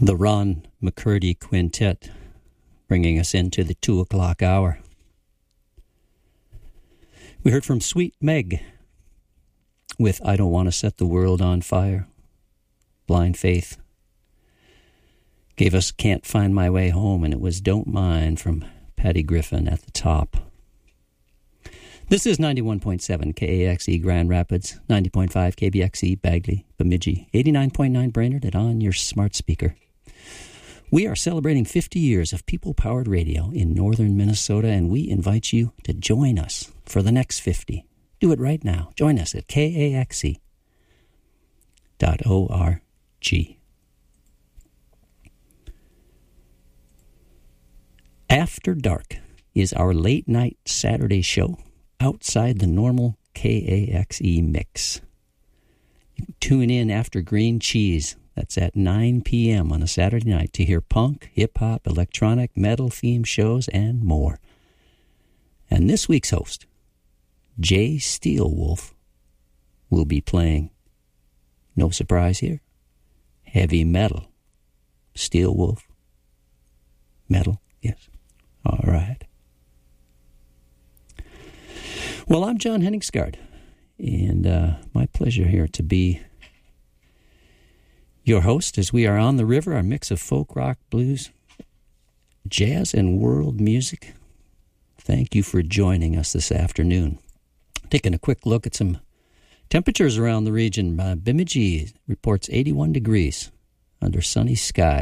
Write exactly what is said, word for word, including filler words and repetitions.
The Ron McCurdy Quintet, bringing us into the two o'clock hour. We heard from Sweet Meg with I Don't Want to Set the World on Fire. Blind Faith gave us Can't Find My Way Home, and it was Don't Mind from Patty Griffin at the top. This is ninety-one point seven K A X E Grand Rapids, ninety point five K B X E Bagley, Bemidji, eighty-nine point nine Brainerd, and on your smart speaker. We are celebrating fifty years of people-powered radio in northern Minnesota, and we invite you to join us for the next fifty. Do it right now. Join us at K A X E dot org. After Dark is our late-night Saturday show outside the normal K A X E mix. You can tune in after Green Cheese. That's at nine p.m. on a Saturday night to hear punk, hip-hop, electronic, metal-themed shows, and more. And this week's host, Jay Steelwolf, will be playing, no surprise here, heavy metal. Steelwolf, metal, yes. All right. Well, I'm John Henningsgaard, and uh, my pleasure here to be your host as we are on the river, our mix of folk, rock, blues, jazz, and world music. Thank you for joining us this afternoon. Taking a quick look at some temperatures around the region. Uh, Bemidji reports eighty-one degrees under sunny skies.